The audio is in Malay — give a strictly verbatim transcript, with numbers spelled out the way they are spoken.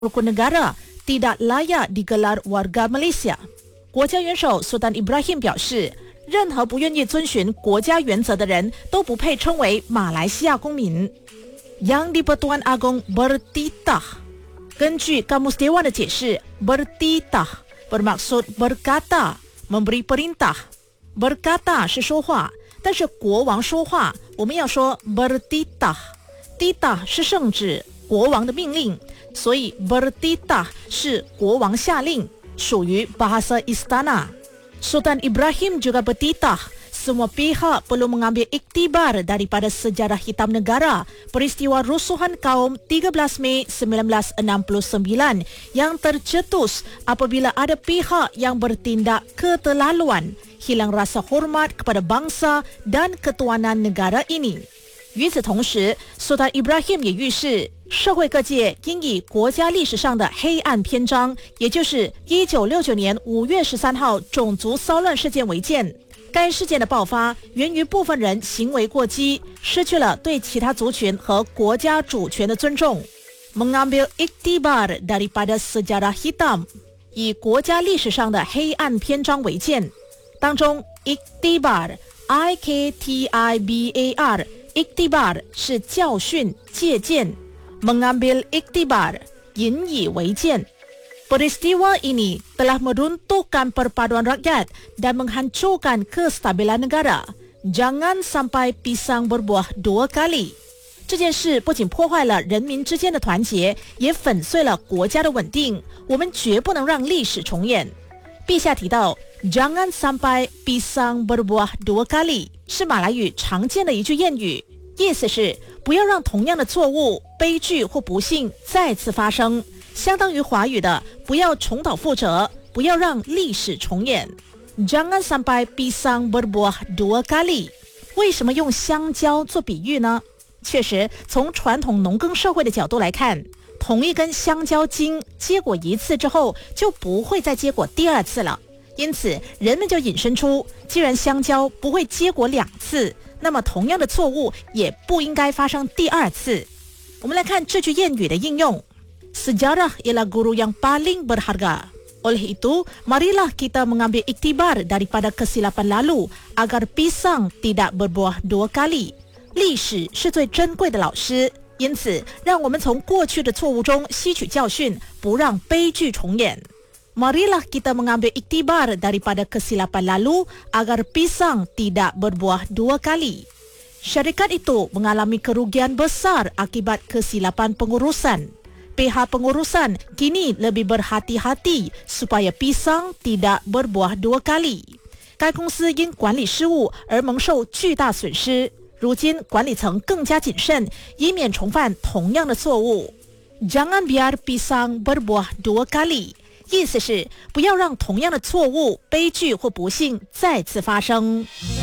rukun negara tidak layak digelar warga Malaysia。国家元首 Sultan Ibrahim 表示，任何不愿意遵循国家原则的人都不配称为马来西亚公民。Yang di-Pertuan Agong bertitah， 根据 Kamus Dewan 的解释 bertitah bermaksud berkata memberi perintah。berkata 是说话，但是国王说话我们要说 bertitah。titah 是圣旨，国王的命令，所以 bertitah 是国王下令，属于 bahasa istana。 Sultan Ibrahim juga bertitah semua pihak perlu mengambil iktibar daripada sejarah hitam negara peristiwa rusuhan kaum tiga belas Mei seribu sembilan ratus enam puluh sembilan yang tercetus apabila ada pihak yang bertindak keterlaluan, hilang rasa hormat kepada bangsa dan ketuanan negara ini。与此同时 Sultan Ibrahim 也预示社会各界应以国家历史上的黑暗篇章，也就是一九六九年五月十三号种族骚乱事件为鉴。该事件的爆发源于部分人行为过激，失去了对其他族群和国家主权的尊重。Mengambil iktibar daripada sejarah hitam， 以国家历史上的黑暗篇章为鉴。当中 iktibar I K T I B A R iktibar 是教训借鉴， mengambil iktibar 引以为鉴。Peristiwa ini telah meruntuhkan perpaduan rakyat dan menghancurkan kestabilan negara. Jangan sampai pisang berbuah dua kali. 这件事不仅破坏了人民之间的团结，也粉碎了国家的稳定。我们绝不能让历史重演。陛下提到 Jangan sampai pisang berbuah dua kali 是马来语常见的一句谚语，意思是不要让同样的错误、悲剧或不幸再次发生。相当于华语的不要重蹈覆辙，不要让历史重演。 Jangan sampai pisang berbuah dua kali。 为什么用香蕉做比喻呢？确实，从传统农耕社会的角度来看，同一根香蕉茎结果一次之后就不会再结果第二次了，因此人们就引申出，既然香蕉不会结果两次，那么同样的错误也不应该发生第二次。我们来看这句谚语的应用。Sejarah ialah guru yang paling berharga. Oleh itu, marilah kita mengambil iktibar daripada kesilapan lalu agar pisang tidak berbuah dua kali. 历史是最珍贵的老师，因此让我们从过去的错误中吸取教训，不让悲剧重演。Marilah kita mengambil iktibar daripada kesilapan lalu agar pisang tidak berbuah dua kali. Syarikat itu mengalami kerugian besar akibat kesilapan pengurusan.Pihak pengurusan kini lebih berhati-hati supaya pisang tidak berbuah dua kali。 该公司因管理失误而蒙受巨大损失，如今管理层更加谨慎，以免重犯同样的错误。 Jangan biar pisang berbuah dua kali， 意思是不要让同样的错误、悲剧或不幸再次发生。